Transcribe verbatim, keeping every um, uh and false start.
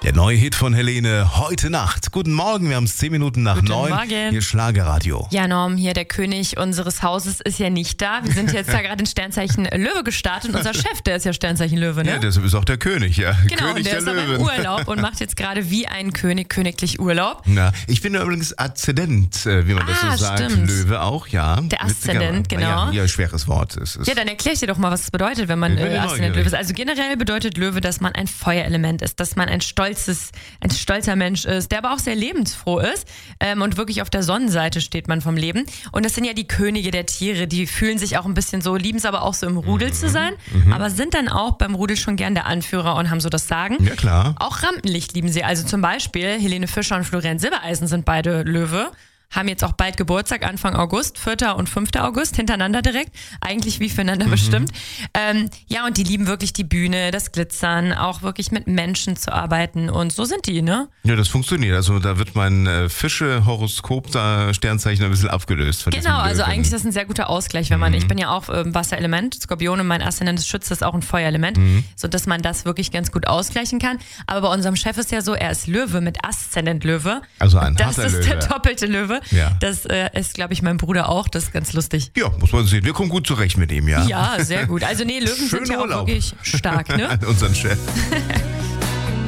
Der neue Hit von Helene, heute Nacht. Guten Morgen, wir haben es zehn Minuten nach Guten neun. Morgen. Hier Schlagerradio. Ja, Norm, hier der König unseres Hauses ist ja nicht da. Wir sind jetzt da gerade in Sternzeichen Löwe gestartet. Und unser Chef, der ist ja Sternzeichen Löwe, ne? Ja, deshalb ist auch der König, ja. Genau, König und der, der ist aber im Löwen. Urlaub und macht jetzt gerade wie ein König königlich Urlaub. Na, ich bin ja übrigens Aszendent, äh, wie man das Ah, so sagt. stimmt. Löwe auch, ja. Der Witziger- Aszendent, genau. Ja, ja, schweres Wort. Es ist Ja, dann erklär ich dir doch mal, was es bedeutet, wenn man Ich bin äh, ja Aszendent neugierig. Löwe ist. Also generell bedeutet Löwe, dass man ein Feuerelement ist, dass man ein stolzes, ein stolzer Mensch ist, der aber auch sehr lebensfroh ist ähm, und wirklich auf der Sonnenseite steht man vom Leben. Und das sind ja die Könige der Tiere, die fühlen sich auch ein bisschen so, lieben es aber auch so im Rudel zu sein, aber sind dann auch beim Rudel schon gern der Anführer und haben so das Sagen. ja klar. Auch Rampenlicht lieben sie. Also zum Beispiel Helene Fischer und Florian Silbereisen sind beide Löwe. Haben jetzt auch bald Geburtstag, Anfang August, vierter und fünfter August, hintereinander direkt. Eigentlich wie füreinander bestimmt. Ähm, ja, und die lieben wirklich die Bühne, das Glitzern, auch wirklich mit Menschen zu arbeiten. Und so sind die, ne? Ja, das funktioniert. Also da wird mein äh, Fische-Horoskop, da Sternzeichen ein bisschen abgelöst. Von diesem Genau, also Löwen. eigentlich ist das ein sehr guter Ausgleich, wenn man, ich bin ja auch ähm, Wasserelement, Skorpion und mein Aszendent ist Schütze, ist auch ein Feuerelement, so dass man das wirklich ganz gut ausgleichen kann. Aber bei unserem Chef ist ja so, er ist Löwe mit Aszendent Löwe. Also ein Das harter ist Löwe. der doppelte Löwe. Ja. Das äh, ist, glaube ich, mein Bruder auch. Das ist ganz lustig. Ja, muss man sehen. Wir kommen gut zurecht mit ihm, ja. Ja, sehr gut. Also nee, Löwen sind Schönen ja auch Urlaub. wirklich stark, ne? An unseren Chef.